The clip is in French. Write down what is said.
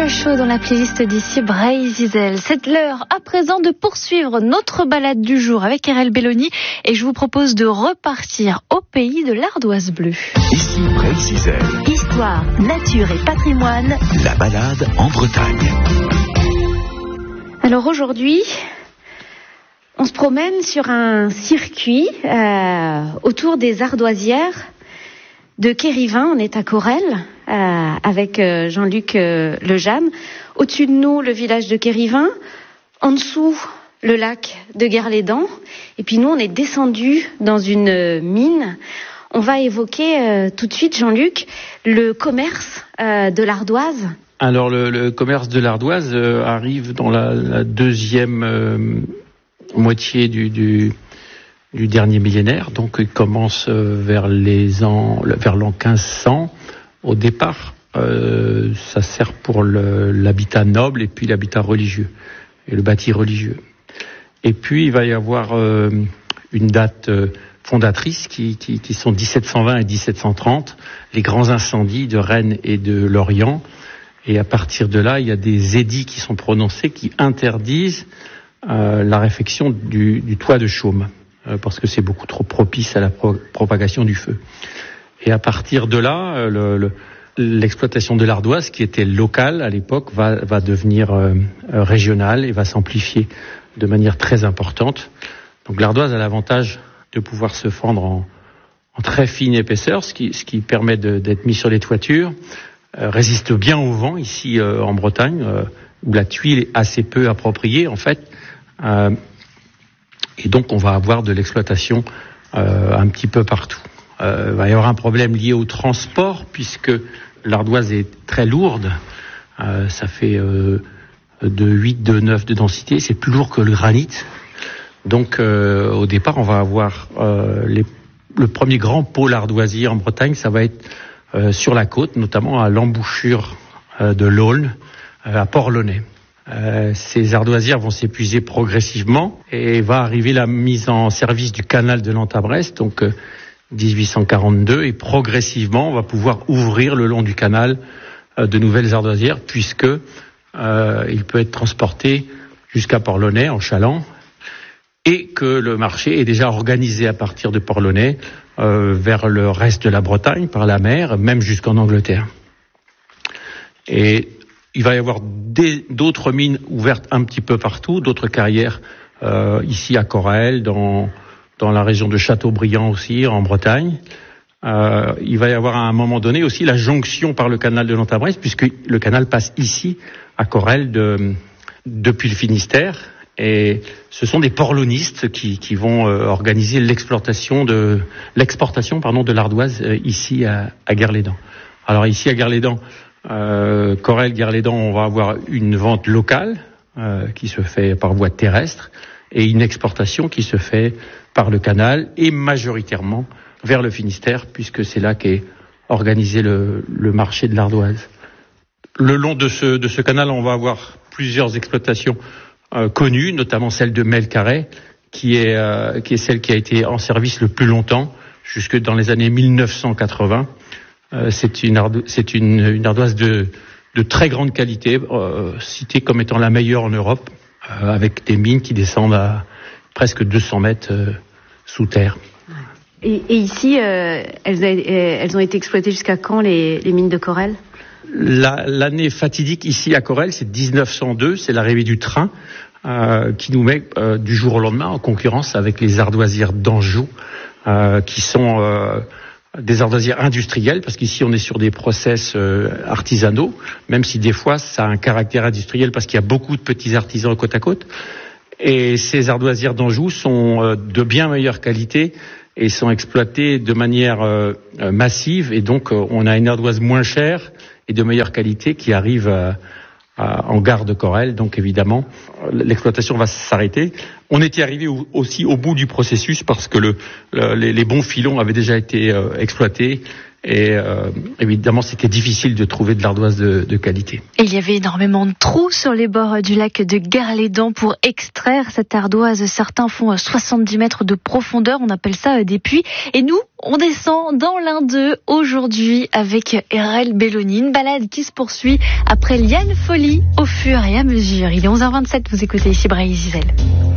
chaud dans la playlist d'ici Bray Zizel. C'est l'heure à présent de poursuivre notre balade du jour avec RL Belloni et je vous propose de repartir au pays de l'ardoise bleue. Ici Bray Zizel. Histoire, nature et patrimoine. La balade en Bretagne. Alors aujourd'hui, on se promène sur un circuit autour des ardoisières de Quérivin. On est à Corel avec Jean-Luc Lejeanne. Au-dessus de nous, le village de Quérivin. En dessous, le lac de Guerlédan. Et puis nous, on est descendu dans une mine. On va évoquer tout de suite, Jean-Luc, le commerce de l'ardoise. Alors le commerce de l'ardoise arrive dans la deuxième moitié du dernier millénaire, donc il commence vers l'an 1500 au départ. Ça sert pour l'habitat noble et puis l'habitat religieux et le bâti religieux. Et puis il va y avoir une date fondatrice qui sont 1720 et 1730, les grands incendies de Rennes et de Lorient. Et à partir de là, il y a des édits qui sont prononcés qui interdisent la réfection du toit de chaume, parce que c'est beaucoup trop propice à la propagation du feu. Et à partir de là, l'exploitation de l'ardoise, qui était locale à l'époque, va devenir régionale et va s'amplifier de manière très importante. Donc l'ardoise a l'avantage de pouvoir se fendre en très fine épaisseur, ce qui permet d'être mis sur les toitures, résiste bien au vent ici en Bretagne, où la tuile est assez peu appropriée en fait. Et donc on va avoir de l'exploitation un petit peu partout. Il va y avoir un problème lié au transport puisque l'ardoise est très lourde. Ça fait de 8, de 9 de densité. C'est plus lourd que le granit. Donc au départ on va avoir le premier grand pôle ardoisier en Bretagne. Ça va être sur la côte, notamment à l'embouchure de l'Aulne, à Port-Launay. Ces ardoisières vont s'épuiser progressivement et va arriver la mise en service du canal de Nantes à Brest, donc 1842, et progressivement on va pouvoir ouvrir le long du canal de nouvelles ardoisières puisque il peut être transporté jusqu'à Port-Launay en chaland et que le marché est déjà organisé à partir de Port-Launay vers le reste de la Bretagne par la mer, même jusqu'en Angleterre. Et il va y avoir d'autres mines ouvertes un petit peu partout, d'autres carrières ici à Corel, dans la région de Châteaubriand aussi, en Bretagne. Il va y avoir à un moment donné aussi la jonction par le canal de Nantes à Brest, puisque le canal passe ici à Corel depuis le Finistère. Et ce sont des porlonistes qui vont organiser l'exportation de l'ardoise ici à Guerlédan. Alors ici à Guerlédan, Corel, Guerlédan, on va avoir une vente locale qui se fait par voie terrestre et une exportation qui se fait par le canal et majoritairement vers le Finistère puisque c'est là qu'est organisé le marché de l'ardoise. Le long de ce canal, on va avoir plusieurs exploitations connues, notamment celle de Melcarré, qui est celle qui a été en service le plus longtemps, jusque dans les années 1980. C'est une ardoise de très grande qualité, citée comme étant la meilleure en Europe, avec des mines qui descendent à presque 200 mètres sous terre. Et ici, elles ont été exploitées jusqu'à quand, les mines de Corel ? L'année fatidique ici à Corel, c'est 1902, c'est l'arrivée du train qui nous met du jour au lendemain en concurrence avec les ardoisières d'Anjou, qui sont des ardoisières industrielles, parce qu'ici on est sur des process artisanaux, même si des fois ça a un caractère industriel parce qu'il y a beaucoup de petits artisans côte à côte. Et ces ardoisières d'Anjou sont de bien meilleure qualité et sont exploitées de manière massive, et donc on a une ardoise moins chère et de meilleure qualité qui arrive en gare de Corel. Donc évidemment, l'exploitation va s'arrêter. On était arrivé aussi au bout du processus parce que les bons filons avaient déjà été exploités Et évidemment, c'était difficile de trouver de l'ardoise de qualité. Et il y avait énormément de trous sur les bords du lac de Gare-les-Dents pour extraire cette ardoise. Certains font 70 mètres de profondeur, on appelle ça des puits. Et nous, on descend dans l'un d'eux aujourd'hui avec RL Belloni. Une balade qui se poursuit après Liane Folly au fur et à mesure. Il est 11h27, vous écoutez ici Bray Zizel.